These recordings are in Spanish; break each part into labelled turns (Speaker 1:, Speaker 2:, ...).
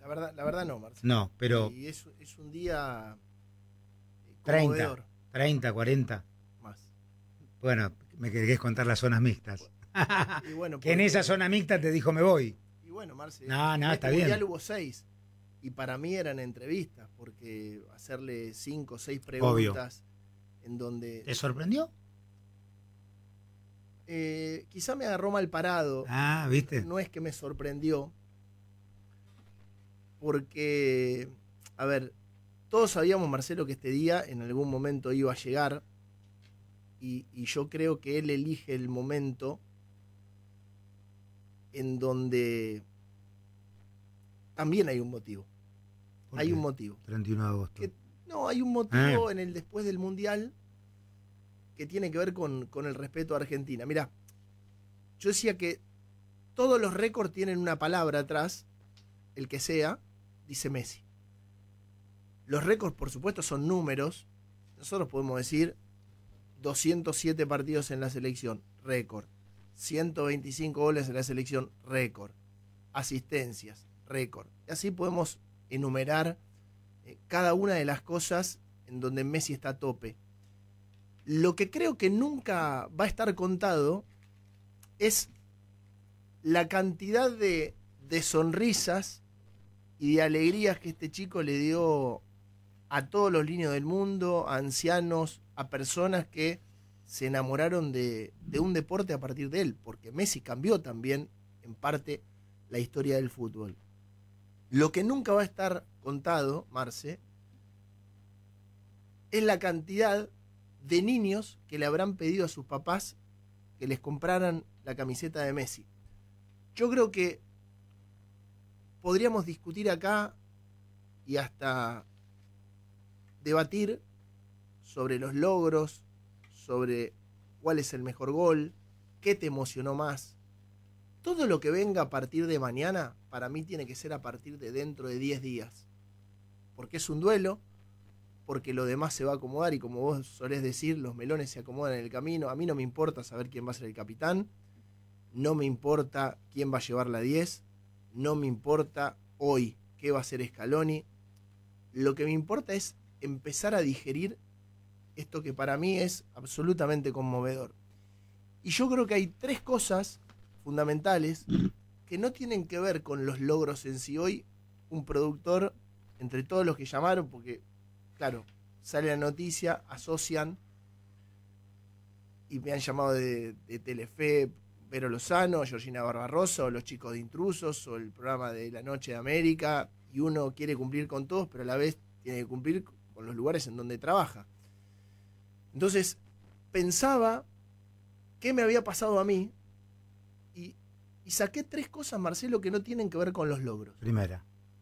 Speaker 1: La verdad no, Marcelo.
Speaker 2: No, pero
Speaker 1: Y es un día
Speaker 2: 30,
Speaker 1: conmovedor.
Speaker 2: 30, 40.
Speaker 1: Más.
Speaker 2: Bueno, me querés contar las zonas mixtas.
Speaker 1: Y bueno,
Speaker 2: Que en esa zona mixta te dijo me voy.
Speaker 1: Y bueno, Marce,
Speaker 2: No,
Speaker 1: en
Speaker 2: está
Speaker 1: este
Speaker 2: bien.
Speaker 1: mundial hubo 6. Y para mí eran entrevistas, porque hacerle 5 o 6 preguntas en donde...
Speaker 2: ¿Te sorprendió?
Speaker 1: Quizá me agarró mal parado.
Speaker 2: Ah, ¿viste?
Speaker 1: No es que me sorprendió, porque, a ver, todos sabíamos, Marcelo, que este día en algún momento iba a llegar, y yo creo que él elige el momento en donde también hay un motivo. Hay un motivo.
Speaker 2: 31 de agosto.
Speaker 1: No, hay un motivo en el después del Mundial que tiene que ver con el respeto a Argentina. Mirá, yo decía que todos los récords tienen una palabra atrás, el que sea, dice Messi. Los récords, por supuesto, son números. Nosotros podemos decir 207 partidos en la selección, récord. 125 goles en la selección, récord. Asistencias, récord. Y así podemos enumerar cada una de las cosas en donde Messi está a tope. Lo que creo que nunca va a estar contado es la cantidad de sonrisas y de alegrías que este chico le dio a todos los niños del mundo, a ancianos, a personas que se enamoraron de un deporte a partir de él, porque Messi cambió también, en parte, la historia del fútbol. Lo que nunca va a estar contado, Marce, es la cantidad de niños que le habrán pedido a sus papás que les compraran la camiseta de Messi. Yo creo que podríamos discutir acá y hasta debatir sobre los logros, sobre cuál es el mejor gol, qué te emocionó más. Todo lo que venga a partir de mañana, para mí tiene que ser a partir de dentro de 10 días. Porque es un duelo, porque lo demás se va a acomodar y como vos solés decir, los melones se acomodan en el camino. A mí no me importa saber quién va a ser el capitán, no me importa quién va a llevar la 10, no me importa hoy qué va a hacer Scaloni. Lo que me importa es empezar a digerir esto que para mí es absolutamente conmovedor. Y yo creo que hay 3 cosas fundamentales que no tienen que ver con los logros en sí. Hoy un productor, entre todos los que llamaron, porque claro, sale la noticia, asocian y me han llamado de Telefe, Vero Lozano, Georgina Barbarossa, o los chicos de Intrusos, o el programa de La Noche de América, y uno quiere cumplir con todos, pero a la vez tiene que cumplir con los lugares en donde trabaja. Entonces, pensaba qué me había pasado a mí, y saqué 3 cosas, Marcelo, que no tienen que ver con los logros.
Speaker 2: Primera.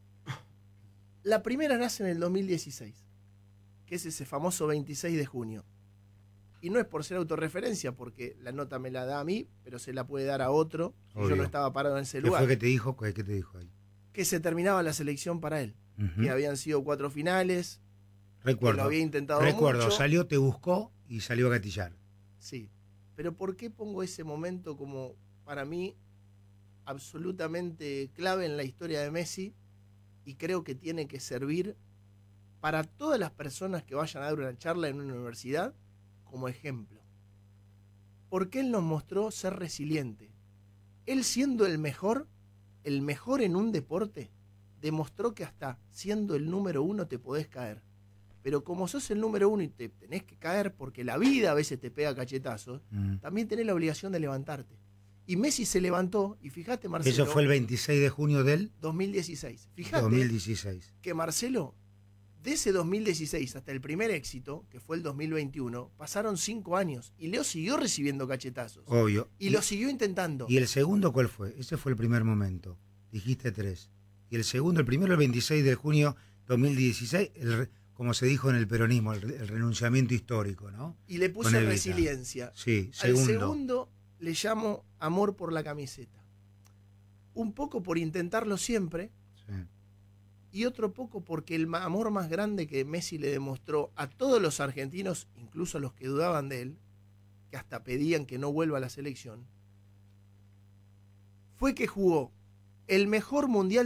Speaker 1: La primera nace en el 2016, que es ese famoso 26 de junio. Y no es por ser autorreferencia, porque la nota me la da a mí, pero se la puede dar a otro, y yo no estaba parado en ese lugar.
Speaker 2: ¿Qué fue que te dijo? ¿Qué te dijo ahí?
Speaker 1: Que se terminaba la selección para él. Que habían sido 4 finales.
Speaker 2: Recuerdo.
Speaker 1: Que lo había intentado
Speaker 2: Recuerdo,
Speaker 1: mucho.
Speaker 2: salió, te buscó y salió a gatillar.
Speaker 1: Sí. Pero ¿por qué pongo ese momento como, para mí, absolutamente clave en la historia de Messi? Y creo que tiene que servir para todas las personas que vayan a dar una charla en una universidad como ejemplo. Porque él nos mostró ser resiliente. Él siendo el mejor en un deporte, demostró que hasta siendo el número 1 te podés caer. Pero como sos el número 1 y te tenés que caer porque la vida a veces te pega cachetazos, también tenés la obligación de levantarte. Y Messi se levantó, y fíjate, Marcelo...
Speaker 2: Eso fue el 26 de junio del
Speaker 1: 2016. Fíjate
Speaker 2: 2016.
Speaker 1: Que Marcelo, de ese 2016 hasta el primer éxito, que fue el 2021, pasaron 5 años. Y Leo siguió recibiendo cachetazos.
Speaker 2: Obvio.
Speaker 1: Y lo siguió intentando.
Speaker 2: ¿Y el segundo cuál fue? Ese fue el primer momento. Dijiste 3. Y el segundo, el primero, el 26 de junio 2016, como se dijo en el peronismo, el renunciamiento histórico, ¿no?
Speaker 1: Y le puse resiliencia.
Speaker 2: Sí,
Speaker 1: segundo. Al segundo le llamo amor por la camiseta. Un poco por intentarlo siempre.
Speaker 2: Sí.
Speaker 1: Y otro poco porque el amor más grande que Messi le demostró a todos los argentinos, incluso a los que dudaban de él, que hasta pedían que no vuelva a la selección, fue que jugó el mejor mundial